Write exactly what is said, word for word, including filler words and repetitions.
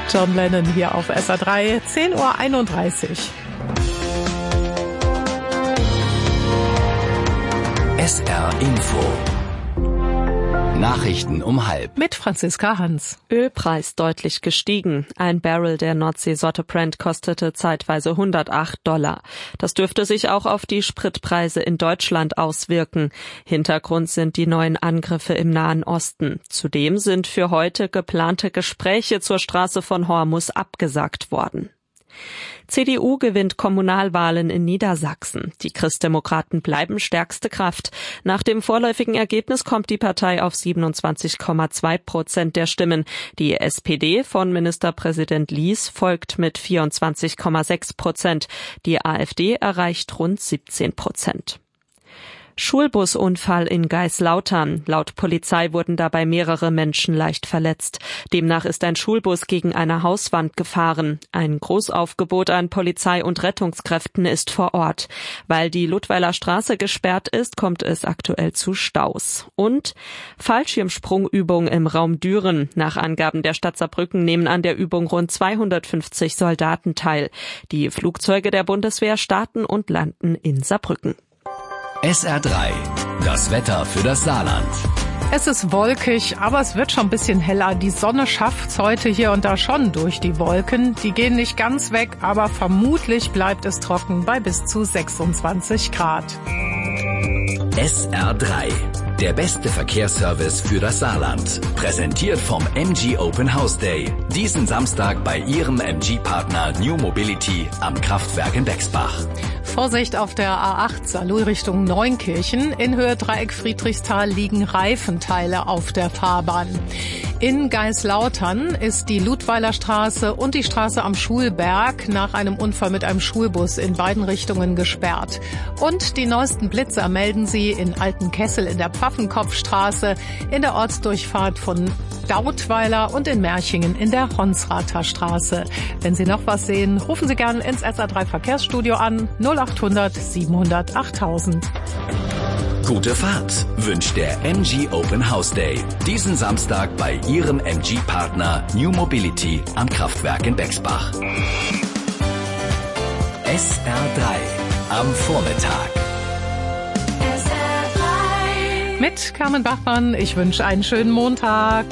John Lennon hier auf S R drei, zehn Uhr einunddreißig. S R Info. Nachrichten um halb. Mit Franziska Hans. Ölpreis deutlich gestiegen. Ein Barrel der Nordsee-Sorte Brent kostete zeitweise hundertacht Dollar. Das dürfte sich auch auf die Spritpreise in Deutschland auswirken. Hintergrund sind die neuen Angriffe im Nahen Osten. Zudem sind für heute geplante Gespräche zur Straße von Hormuz abgesagt worden. C D U gewinnt Kommunalwahlen in Niedersachsen. Die Christdemokraten bleiben stärkste Kraft. Nach dem vorläufigen Ergebnis kommt die Partei auf siebenundzwanzig Komma zwei Prozent der Stimmen. Die S P D von Ministerpräsident Lies folgt mit vierundzwanzig Komma sechs Prozent. Die AfD erreicht rund siebzehn Prozent. Schulbusunfall in Geislautern. Laut Polizei wurden dabei mehrere Menschen leicht verletzt. Demnach ist ein Schulbus gegen eine Hauswand gefahren. Ein Großaufgebot an Polizei und Rettungskräften ist vor Ort. Weil die Ludweiler Straße gesperrt ist, kommt es aktuell zu Staus. Und Fallschirmsprungübung im Raum Düren. Nach Angaben der Stadt Saarbrücken nehmen an der Übung rund zweihundertfünfzig Soldaten teil. Die Flugzeuge der Bundeswehr starten und landen in Saarbrücken. S R drei. Das Wetter für das Saarland. Es ist wolkig, aber es wird schon ein bisschen heller. Die Sonne schafft's heute hier und da schon durch die Wolken. Die gehen nicht ganz weg, aber vermutlich bleibt es trocken bei bis zu sechsundzwanzig Grad. S R drei. Der beste Verkehrsservice für das Saarland. Präsentiert vom M G Open House Day. Diesen Samstag bei Ihrem M G-Partner New Mobility am Kraftwerk in Bexbach. Vorsicht auf der A acht Saarlouis Richtung Neunkirchen. In Höhe Dreieck Friedrichsthal liegen Reifenteile auf der Fahrbahn. In Geislautern ist die Ludweiler Straße und die Straße am Schulberg nach einem Unfall mit einem Schulbus in beiden Richtungen gesperrt. Und die neuesten Blitzer melden sie in Altenkessel in der Pfaffenkopfstraße, in der Ortsdurchfahrt von Dautweiler und in Merchingen in der Honsrather Straße. Wenn Sie noch was sehen, rufen Sie gerne ins S R drei Verkehrsstudio an null acht hundert siebenhundert achttausend. Gute Fahrt wünscht der M G Open House Day. Diesen Samstag bei Ihrem M G-Partner New Mobility am Kraftwerk in Bexbach. S R drei am Vormittag. Mit Carmen Bachmann, ich wünsche einen schönen Montag.